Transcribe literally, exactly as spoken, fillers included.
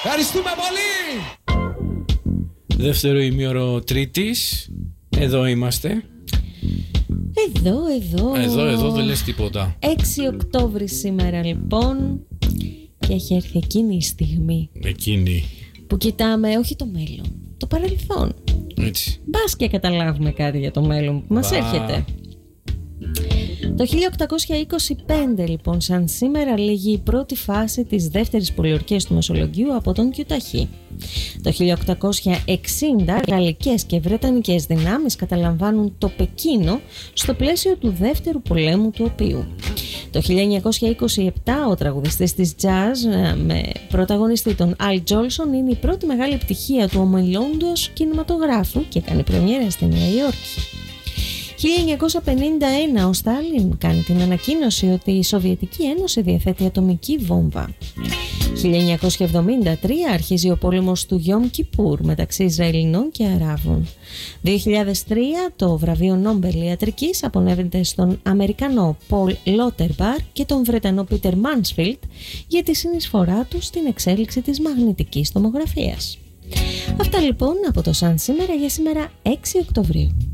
Ευχαριστούμε πολύ. Δεύτερο ημίωρο Τρίτης. Εδώ είμαστε. Εδώ, εδώ. Εδώ, εδώ δεν λες τίποτα. έξι Οκτώβρη σήμερα λοιπόν. Και έχει έρθει εκείνη η στιγμή Εκείνη που κοιτάμε όχι το μέλλον, το παρελθόν. Έτσι. Μπας και καταλάβουμε κάτι για το μέλλον που μας Μπα. έρχεται. Το χίλια οκτακόσια είκοσι πέντε λοιπόν, σαν σήμερα, λήγει η πρώτη φάση της δεύτερης πολιορκίας του Μεσολογγίου από τον Κιουταχή. Το χίλια οκτακόσια εξήντα, γαλλικές και βρετανικές δυνάμεις καταλαμβάνουν το Πεκίνο στο πλαίσιο του δεύτερου πολέμου του οποίου. Το χίλια εννιακόσια είκοσι επτά, ο τραγουδιστής της jazz με πρωταγωνιστή τον Al Jolson είναι η πρώτη μεγάλη επιτυχία του ομιλώντος κινηματογράφου και κάνει πρεμιέρα στη Νέα Υόρκη. χίλια εννιακόσια πενήντα ένα, ο Στάλιν κάνει την ανακοίνωση ότι η Σοβιετική Ένωση διαθέτει ατομική βόμβα. χίλια εννιακόσια εβδομήντα τρία, αρχίζει ο πόλεμος του Γιόμ Κιπούρ μεταξύ Ισραηλινών και Αράβων. δύο χιλιάδες τρία, το βραβείο Νόμπελ Ιατρικής απονέμεται στον Αμερικανό Πολ Λότερμπαρ και τον Βρετανό Πίτερ Μάνσφιλτ για τη συνεισφορά τους στην εξέλιξη της μαγνητικής τομογραφίας. Αυτά λοιπόν από το Σαν σήμερα για σήμερα έξι Οκτωβρίου.